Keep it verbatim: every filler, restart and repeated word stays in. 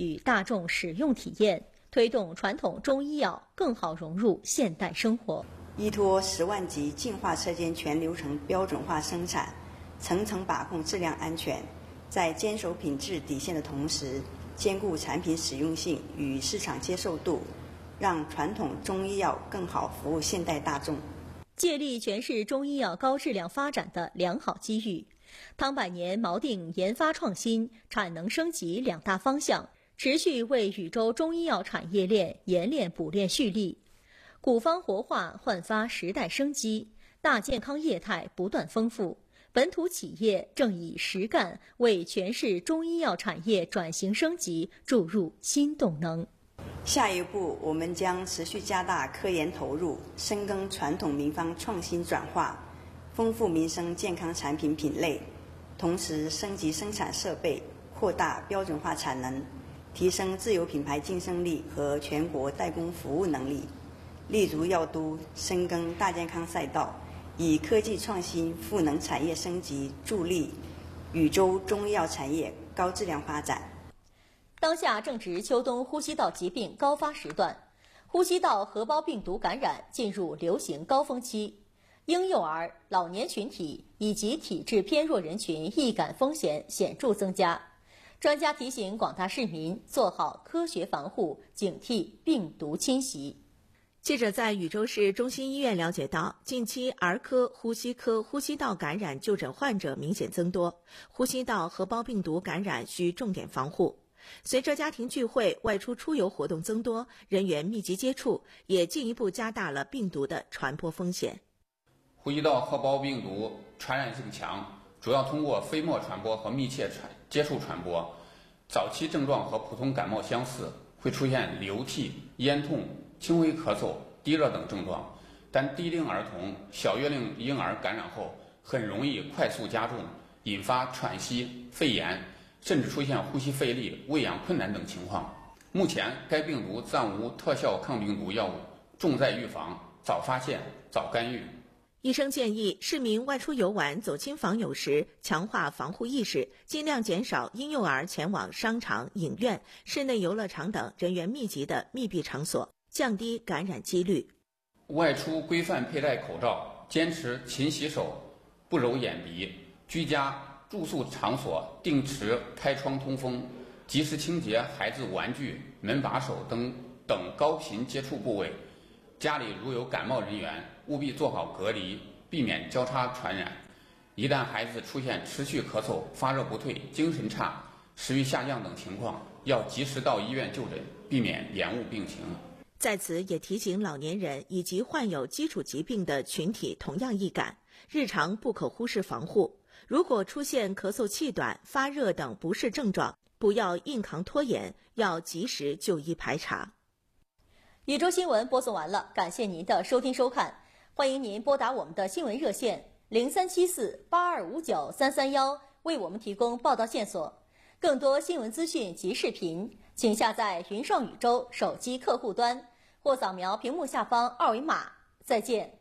与大众使用体验，推动传统中医药更好融入现代生活。 依托十万级净化车间全流程标准化生产，层层把控质量安全，在坚守品质底线的同时，兼顾产品实用性与市场接受度，让传统中医药更好服务现代大众。 借力诠释中医药高质量发展的良好机遇，汤百年锚定研发创新、产能升级两大方向，持续为禹州中医药产业链冶炼补炼蓄力。古方活化焕发时代生机，大健康业态不断丰富，本土企业正以实干为全市中医药产业转型升级注入新动能。 下一步，我们将持续加大科研投入，深耕传统名方创新转化，丰富民生健康产品品类，同时升级生产设备，扩大标准化产能，提升自有品牌竞争力和全国代工服务能力。立足药都，深耕大健康赛道，以科技创新赋能产业升级，助力禹州中医药产业高质量发展。 当下正值秋冬呼吸道疾病高发时段，呼吸道合胞病毒感染进入流行高峰期，婴幼儿、老年群体以及体质偏弱人群易感风险显著增加。专家提醒广大市民做好科学防护，警惕病毒侵袭。 记者在禹州市中心医院了解到，近期儿科、呼吸科呼吸道感染就诊患者明显增多，呼吸道合胞病毒感染需重点防护。随着家庭聚会、外出出游活动增多，人员密集接触也进一步加大了病毒的传播风险。 呼吸道合胞病毒传染性强，主要通过飞沫传播和密切传接触传播。早期症状和普通感冒相似，会出现流涕、咽痛、轻微咳嗽、低热等症状，但低龄儿童、小月龄婴儿感染后很容易快速加重，引发喘息、肺炎，甚至出现呼吸费力、喂养困难等情况。目前该病毒暂无特效抗病毒药物，重在预防，早发现，早干预。 医生建议市民外出游玩、走亲访友时强化防护意识，尽量减少婴幼儿前往商场、影院、室内游乐场等人员密集的密闭场所，降低感染几率。 外出规范佩戴口罩，坚持勤洗手，不揉眼鼻。居家、住宿场所定时开窗通风，及时清洁孩子玩具、门把手等等高频接触部位。家里如有感冒人员，务必做好隔离，避免交叉传染。一旦孩子出现持续咳嗽、发热不退、精神差、食欲下降等情况，要及时到医院就诊，避免延误病情。 在此也提醒老年人以及患有基础疾病的群体同样易感，日常不可忽视防护。如果出现咳嗽、气短、发热等不适症状，不要硬扛拖延，要及时就医排查。 禹州新闻播送完了，感谢您的收听收看，欢迎您拨打我们的新闻热线零三七四八二五九三三幺，为我们提供报道线索。更多新闻资讯及视频，请下载云上禹州手机客户端或扫描屏幕下方二维码。再见。